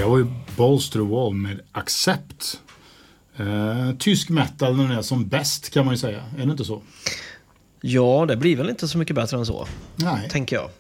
var ju Balls to the Wall med Accept. Tysk metal när den är som bäst, kan man ju säga. Är det inte så? Ja, det blir väl inte så mycket bättre än så. Nej. Tänker jag.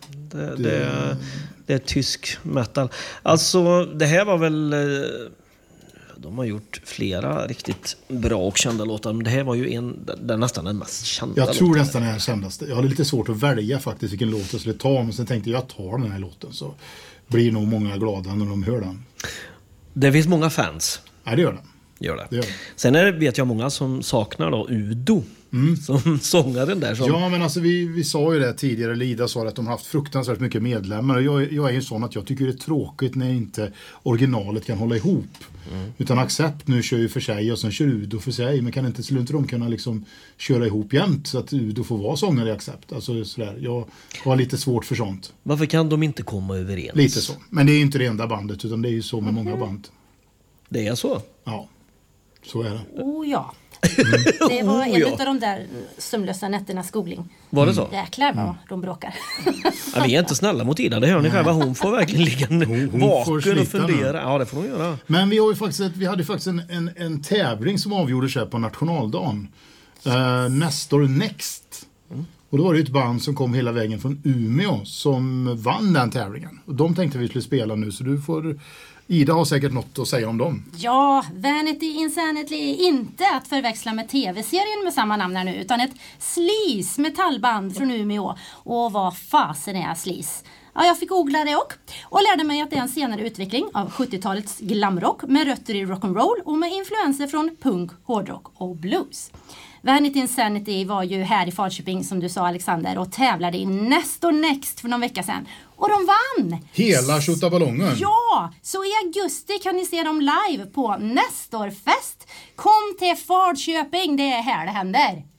Det är tysk metal. Alltså, det här var väl... De har gjort flera riktigt bra och kända låtar. Men det här var ju nästan den mest kända. Jag tror nästan den kändaste. Jag hade lite svårt att välja faktiskt vilken låt jag skulle ta. Men sen tänkte jag tar den här låten, så blir nog många glada när de hör den. Det finns många fans. Ja, det gör den. Gör det. Det gör den. Sen vet jag många som saknar då Udo. Som sångaren där. Ja, men alltså vi sa ju det tidigare. Lida sa att de har haft fruktansvärt mycket medlemmar. Jag är ju sån att jag tycker det är tråkigt när inte originalet kan hålla ihop. Utan Accept nu kör ju för sig och sen kör Udo för sig. Men skulle inte de kunna liksom köra ihop jämt så att Udo får vara sångare i Accept? Alltså sådär. Jag har lite svårt för sånt. Varför kan de inte komma överens? Lite så. Men det är ju inte det enda bandet, utan det är ju så med många band. Det är så? Ja, så är det. Oh ja. Det var en av de där sömnlösa nätternas skogling. Var det så? Jäklar vad de bråkar. Ja, vi är inte snälla mot Ida, det hör ni själva. Hon får verkligen ligga vaken och fundera. Nu. Ja, det får hon göra. Men vi hade faktiskt en tävling som avgjordes här på nationaldagen. Nestor Next. Och då var det ett band som kom hela vägen från Umeå som vann den tävlingen. Och de tänkte vi skulle spela nu, så Ida har säkert något att säga om dem. Ja, Vanity Insanity är inte att förväxla med tv-serien med samma namn här nu, utan ett sleaze metallband från Umeå. Och vad fasen är sleaze? Ja, jag fick googla det och lärde mig att det är en senare utveckling av 70-talets glamrock med rötter i rock'n'roll och med influenser från punk, hårdrock och blues. Vanity Insanity var ju här i Falköping, som du sa Alexander, och tävlade i Nestor Next för någon vecka sedan. Och de vann! Hela tjottaballongen! Ja! Så i augusti kan ni se dem live på Nestorfest. Kom till Falköping, det är här det händer.